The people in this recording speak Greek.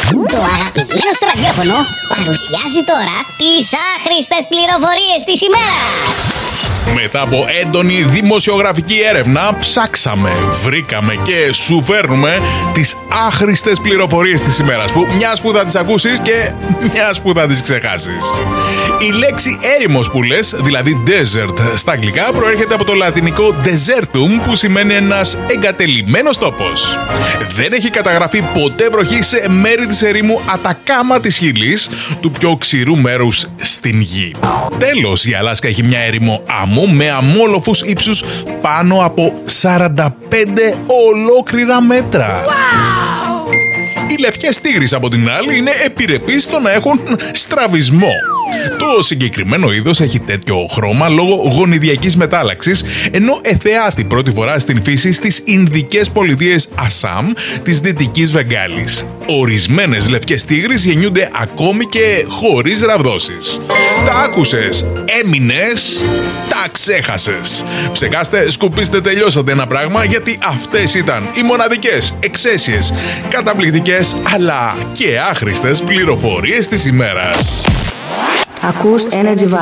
Το αγαπημένο σου ραδιόφωνο παρουσιάζει τώρα τις άχρηστες πληροφορίες της ημέρας. Μετά από έντονη δημοσιογραφική έρευνα, ψάξαμε, βρήκαμε και σου φέρνουμε τις άχρηστες πληροφορίες της ημέρας, που μιας που θα τις ακούσεις και μιας που θα τις ξεχάσεις. Η λέξη έρημος που λες, δηλαδή desert στα αγγλικά, προέρχεται από το λατινικό desertum, που σημαίνει ένας εγκατελειμμένος τόπος. Δεν έχει καταγραφεί ποτέ βροχή σε μέρη της ερήμου Ατακάμα της Χιλής, του πιο ξηρού μέρους στην γη. Τέλος, η Αλάσκα έχει μια έρημο αμμού με αμόλοφους ύψους πάνω από 45 ολόκληρα μέτρα. Wow! Οι λευκές τίγρεις από την άλλη είναι επιρρεπείς στο να έχουν στραβισμό. Το συγκεκριμένο είδος έχει τέτοιο χρώμα λόγω γονιδιακής μετάλλαξης, ενώ εθεάθη πρώτη φορά στην φύση στις Ινδικές πολιτείες Ασάμ της Δυτικής Βεγγάλης. Ορισμένες λευκές τίγρεις γεννιούνται ακόμη και χωρίς ραβδόσεις. Τα άκουσες, έμεινες, τα ξέχασες. Ψεκάστε, σκουπίστε, τελειώσατε ένα πράγμα, γιατί αυτές ήταν οι μοναδικές, εξαίσιες, καταπληκτικές αλλά και άχρηστες πληροφορίες της ημέρας. Ακούς Energy